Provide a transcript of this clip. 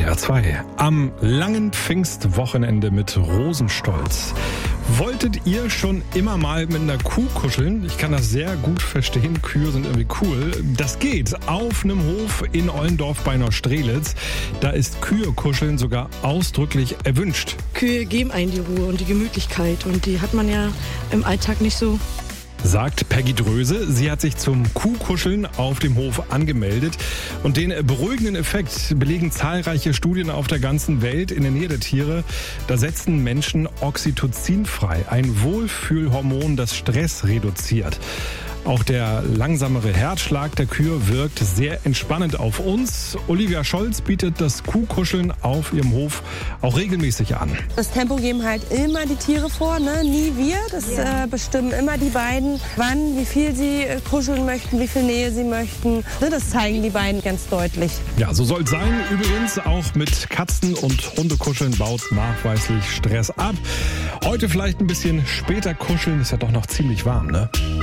SWR 2. Am langen Pfingstwochenende mit Rosenstolz. Wolltet ihr schon immer mal mit einer Kuh kuscheln? Ich kann das sehr gut verstehen. Kühe sind irgendwie cool. Das geht auf einem Hof in Ollendorf bei Neustrelitz. Da ist Kühe-Kuscheln sogar ausdrücklich erwünscht. Kühe geben einen die Ruhe und die Gemütlichkeit. Und die hat man ja im Alltag nicht so. Sagt Peggy Dröse. Sie hat sich zum Kuhkuscheln auf dem Hof angemeldet. Und den beruhigenden Effekt belegen zahlreiche Studien auf der ganzen Welt. In der Nähe der Tiere, da setzen Menschen Oxytocin frei. Ein Wohlfühlhormon, das Stress reduziert. Auch der langsamere Herzschlag der Kühe wirkt sehr entspannend auf uns. Olivia Scholz bietet das Kuhkuscheln auf ihrem Hof auch regelmäßig an. Das Tempo geben halt immer die Tiere vor, ne? Nie wir. Das bestimmen immer die beiden, wann, wie viel sie kuscheln möchten, wie viel Nähe sie möchten. Das zeigen die beiden ganz deutlich. Ja, so soll es sein. Übrigens auch mit Katzen- und Hundekuscheln baut nachweislich Stress ab. Heute vielleicht ein bisschen später kuscheln, ist ja doch noch ziemlich warm, ne?